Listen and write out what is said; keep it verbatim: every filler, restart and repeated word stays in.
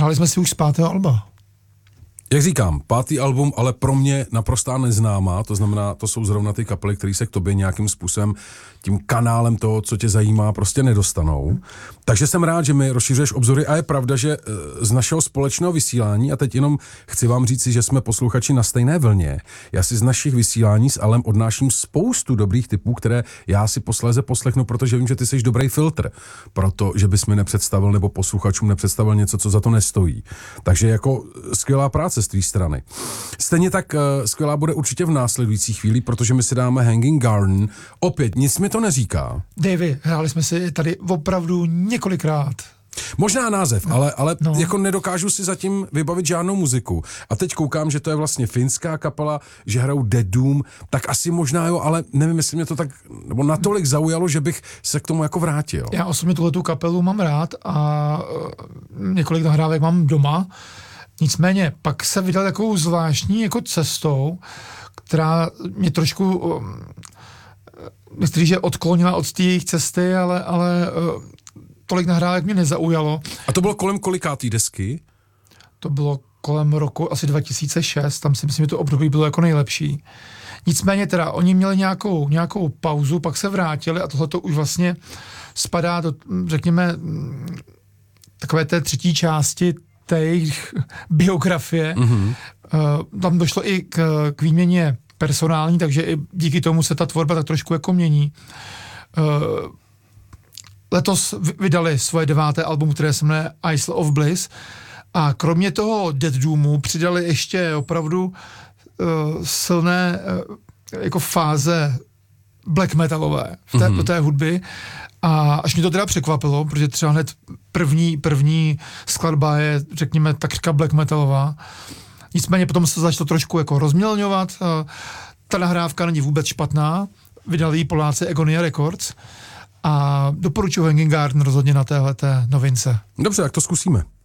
hráli jsme si už z pátého alba. Jak říkám, pátý album, ale pro mě naprostá neznámá, to znamená, to jsou zrovna ty kapely, které se k tobě nějakým způsobem tím kanálem toho, co tě zajímá, prostě nedostanou. Hmm. Takže jsem rád, že mi rozšiřuješ obzory a je pravda, že z našeho společného vysílání, a teď jenom chci vám říci, že jsme posluchači na stejné vlně, já si z našich vysílání s Alem odnáším spoustu dobrých tipů, které já si posléze poslechnu, protože vím, že ty jsi dobrý filtr, protože bys mi nepředstavil nebo posluchačům nepředstavil něco, co za to nestojí. Takže jako skvělá práce z tvý strany. Stejně tak uh, skvělá bude určitě v následující chvíli, protože my si dáme Hanging Garden. Opět, nic mi to neříká. Davy, hráli jsme si tady opravdu několikrát. Možná název, no. ale, ale no. jako nedokážu si zatím vybavit žádnou muziku. A teď koukám, že to je vlastně finská kapela, že hrajou Dead Doom, tak asi možná jo, ale nevím, jestli mě to tak, nebo natolik zaujalo, že bych se k tomu jako vrátil. Já osobně tuhletu kapelu mám rád a uh, několik nahrávek mám doma. Nicméně, pak se vydal takovou zvláštní jako cestou, která mě trošku, um, myslím, že odklonila od té jejich cesty, ale, ale uh, tolik nahrávek mě nezaujalo. A to bylo kolem kolikátý desky? To bylo kolem roku asi dva tisíce šest, tam si myslím, že to období bylo jako nejlepší. Nicméně teda, oni měli nějakou, nějakou pauzu, pak se vrátili a tohle to už vlastně spadá do, řekněme, takové té třetí části té jejich biografie. Mm-hmm. Uh, tam došlo i k, k výměně personální, takže i díky tomu se ta tvorba tak trošku jako mění. Uh, letos vydali svoje deváté album, které se jmenuje Isle of Bliss a kromě toho Dead Doomu přidali ještě opravdu uh, silné uh, jako fáze black metalové v té, mm-hmm. do té hudby. A až mě to teda překvapilo, protože třeba hned první, první skladba je, řekněme, takřka black metalová. Nicméně potom se začalo trošku jako rozmělňovat. Ta nahrávka není vůbec špatná. Vydali ji Poláci Agonia Records. A doporučuji Hanging Garden rozhodně na téhleté novince. Dobře, tak to zkusíme.